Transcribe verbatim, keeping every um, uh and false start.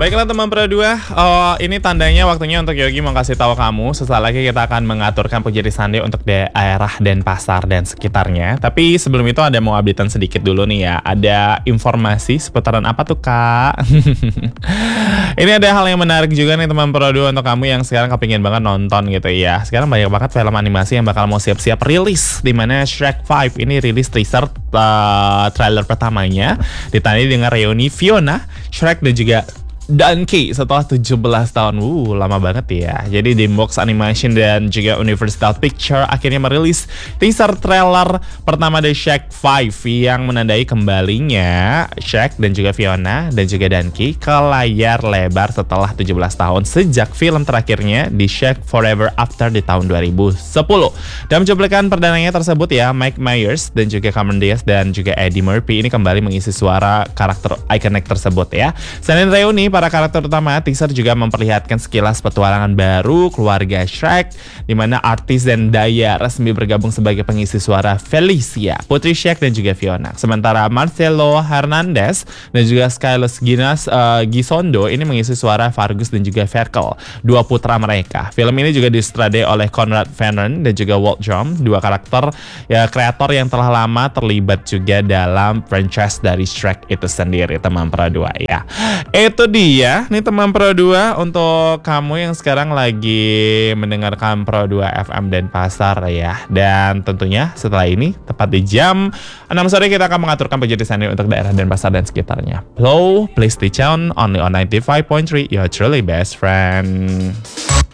Baiklah teman Pro dua, oh, ini tandanya waktunya untuk Yogi mau kasih tahu kamu. Sesaat lagi kita akan mengaturkan Pujadi Sunday untuk daerah Denpasar dan sekitarnya. Tapi sebelum itu ada mau updatean sedikit dulu nih ya. Ada informasi seputaran apa tuh kak? Ini ada hal yang menarik juga nih teman Pro dua untuk kamu yang sekarang kepingin banget nonton gitu ya. Sekarang banyak banget film animasi yang bakal mau siap-siap rilis. Dimana Shrek lima ini rilis teaser uh, trailer pertamanya. Ditandai dengan reuni Fiona, Shrek dan juga Donkey setelah tujuh belas tahun. Uh, lama banget ya. Jadi Dreamworks Animation dan juga Universal Pictures akhirnya merilis teaser trailer pertama dari Shrek lima yang menandai kembalinya Shrek dan juga Fiona dan juga Donkey ke layar lebar setelah tujuh belas tahun sejak film terakhirnya di Shrek Forever After di tahun dua ribu sepuluh. Dalam cuplikan perdananya tersebut ya, Mike Myers dan juga Cameron Diaz dan juga Eddie Murphy ini kembali mengisi suara karakter ikonik tersebut ya. Selain reuni para karakter utama, teaser juga memperlihatkan sekilas petualangan baru keluarga Shrek, di mana artis dan Daya resmi bergabung sebagai pengisi suara Felicia, putri Shrek dan juga Fiona. Sementara Marcelo Hernandez dan juga Skyles Ginas uh, Gisondo ini mengisi suara Vargus dan juga Ferkel, dua putra mereka. Film ini juga disutradai oleh Conrad Vernon dan juga Walt Jom, dua karakter ya kreator yang telah lama terlibat juga dalam franchise dari Shrek itu sendiri, teman Pro dua ya. Itu dia ya, nih teman Pro dua untuk kamu yang sekarang lagi mendengarkan Pro dua F M Denpasar ya. Dan tentunya setelah ini tepat di jam enam sore kita akan mengaturkan Pujadi Sunday untuk daerah Denpasar dan sekitarnya. So, please stay tuned only on ninety-five point three, your truly best friend.